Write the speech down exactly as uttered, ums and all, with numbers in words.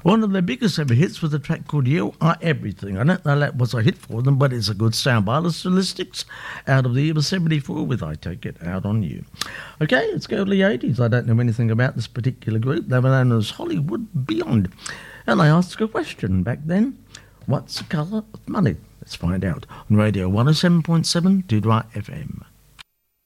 One of their biggest ever hits was a track called You Are Everything. I don't know that was a hit for them, but it's a good sound. Stylistics out of the year seventy-four with I Take It Out on You. Okay, let's go to the eighties. I don't know anything about this particular group. They were known as Hollywood Beyond. And I asked a question back then. What's the colour of money? Let's find out on Radio one oh seven point seven Dudra F M.